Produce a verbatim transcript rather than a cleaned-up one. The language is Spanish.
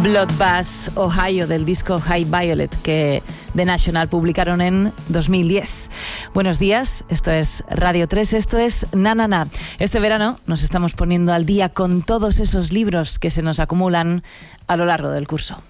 Bloodbath, Ohio, del disco High Violet que The National publicaron en dos mil diez. Buenos días, esto es Radio tres, esto es Na Na Na. Este verano nos estamos poniendo al día con todos esos libros que se nos acumulan a lo largo del curso.